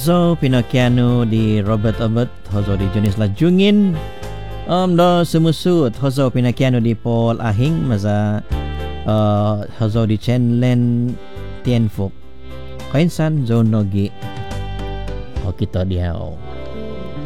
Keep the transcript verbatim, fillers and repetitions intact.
So Pinocchiano di Robert Abbott hozo di jenis lajungin um do semusut hozo Pinocchiano di Paul Ahing maza uh, hozo di Chen Len Tianfuk Kainsan Zonogi o kita diao